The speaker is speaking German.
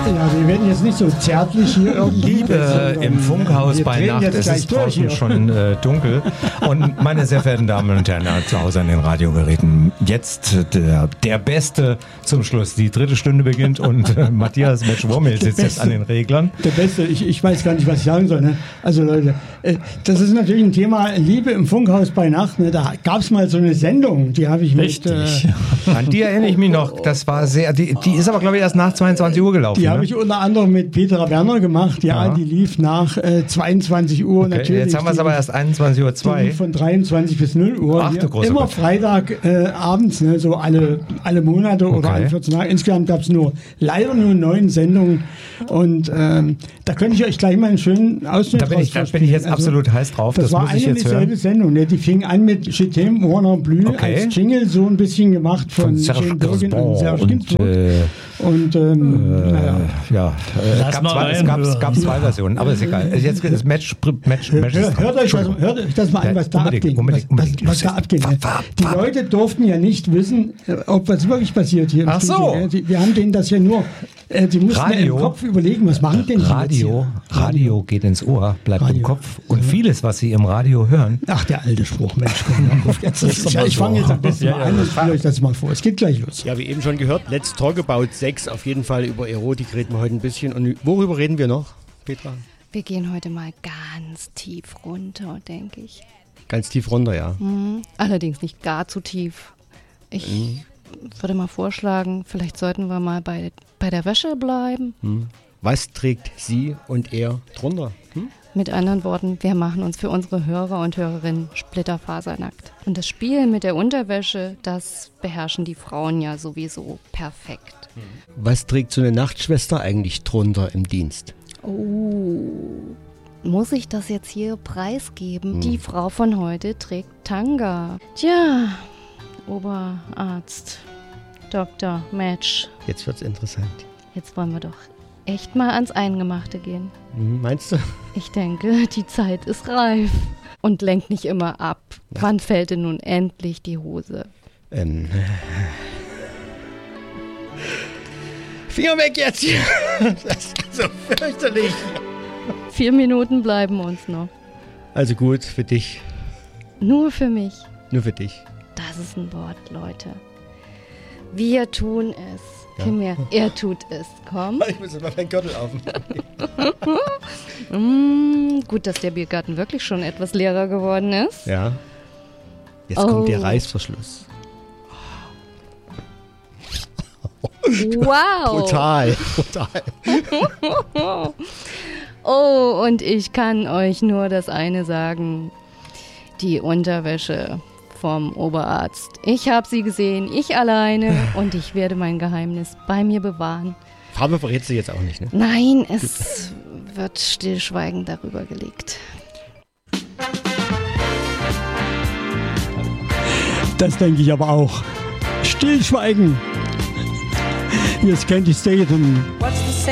Ja, wir werden jetzt nicht so zärtlich hier irgendwie. Liebe im Funkhaus bei Nacht, es ist draußen schon dunkel. Und meine sehr verehrten Damen und Herren zu Hause an den Radiogeräten, jetzt der Beste zum Schluss. Die 3. Stunde beginnt und Matthias Metsch-Wurmel sitzt jetzt an den Reglern. Der Beste, ich weiß gar nicht, was ich sagen soll. Ne? Also Leute, das ist natürlich ein Thema Liebe im Funkhaus bei Nacht. Ne? Da gab es mal so eine Sendung, die habe ich mit... An die erinnere ich mich noch, das war sehr... Die ist aber, glaube ich, erst nach 22 Uhr gelaufen. Die habe ich unter anderem mit Petra Werner gemacht. Ja, die lief nach 22 Uhr okay, natürlich. Jetzt haben wir es aber erst 21:02 Uhr. Von 23 bis 0 Uhr. Ach, du großer immer Gott. Freitag abends, ne, so alle Monate oder alle 14 Tage. Insgesamt gab es leider nur 9 Sendungen. Und da könnte ich euch gleich mal einen schönen Ausschnitt Da bin ich jetzt absolut heiß drauf. Das war muss ich eine und jetzt dieselbe hören. Sendung. Ne? Die fing an mit Je t'aime, Warner Blue als Jingle, so ein bisschen gemacht von Serge Jane Birkin und Serge Gainsbourg. Und es gab 2 Versionen, aber ist egal. Jetzt ist Match Hört euch das mal an, was da abging. Was da abging. Die Leute durften ja nicht wissen, ob was wirklich passiert hier im Ach Studio. so. Wir haben denen das ja nur, die mussten ja im Kopf überlegen, was machen denn die jetzt Radio geht ins Ohr, bleibt Radio. im Kopf. Und vieles, was Sie im Radio hören. Ach, der alte Spruch, Mensch, komm mal auf. Ich fange jetzt am besten mal an und spiele euch das mal vor. Es geht gleich los. Ja, wie eben schon gehört, Let's Talk About Sex. Auf jeden Fall über Erotik reden wir heute ein bisschen. Und worüber reden wir noch, Petra? Wir gehen heute mal ganz tief runter, denke ich. Ganz tief runter, ja. Allerdings nicht gar zu tief. Ich würde mal vorschlagen, vielleicht sollten wir mal bei der Wäsche bleiben. Was trägt sie und er drunter? Mit anderen Worten, wir machen uns für unsere Hörer und Hörerinnen splitterfasernackt. Und das Spiel mit der Unterwäsche, das beherrschen die Frauen ja sowieso perfekt. Was trägt so eine Nachtschwester eigentlich drunter im Dienst? Oh, muss ich das jetzt hier preisgeben? Die Frau von heute trägt Tanga. Tja, Oberarzt, Dr. Metsch. Jetzt wird's interessant. Jetzt wollen wir doch echt mal ans Eingemachte gehen. Meinst du? Ich denke, die Zeit ist reif. Und lenkt nicht immer ab. Ja. Wann fällt denn nun endlich die Hose? Finger weg jetzt hier! Das ist so fürchterlich. 4 Minuten bleiben uns noch. Also gut, für dich. Nur für mich. Nur für dich. Das ist ein Wort, Leute. Wir tun es. Ja. Vielmehr, er tut es. Komm. Ich muss mal meinen Gürtel auf. Gut, dass der Biergarten wirklich schon etwas leerer geworden ist. Ja. Jetzt kommt der Reißverschluss. Wow. Total. Oh, und ich kann euch nur das eine sagen. Die Unterwäsche vom Oberarzt. Ich habe sie gesehen, ich alleine, und ich werde mein Geheimnis bei mir bewahren. Farbe verrätst du jetzt auch nicht, ne? Nein, es wird stillschweigend darüber gelegt. Das denke ich aber auch. Stillschweigen. Hier ist Candy Statham.